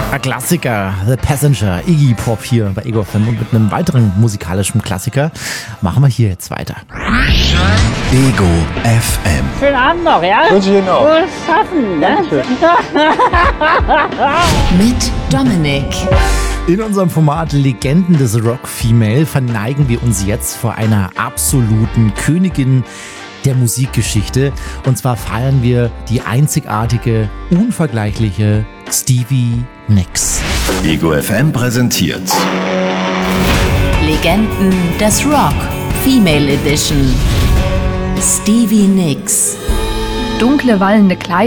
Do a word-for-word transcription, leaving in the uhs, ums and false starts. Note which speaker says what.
Speaker 1: Ein Klassiker, The Passenger, Iggy Pop hier bei Ego F M, und mit einem weiteren musikalischen Klassiker machen wir hier jetzt weiter.
Speaker 2: Ego F M.
Speaker 3: Schönen Abend noch, ja?
Speaker 4: Wünsche ich Ihnen auch.
Speaker 3: Frohes Schaffen, ne?
Speaker 5: Mit Dominik.
Speaker 1: In unserem Format Legenden des Rock Female verneigen wir uns jetzt vor einer absoluten Königin der Musikgeschichte. Und zwar feiern wir die einzigartige, unvergleichliche Stevie Nicks.
Speaker 2: Ego F M präsentiert
Speaker 5: Legenden des Rock Female Edition. Stevie Nicks.
Speaker 6: Dunkle, wallende Kleider.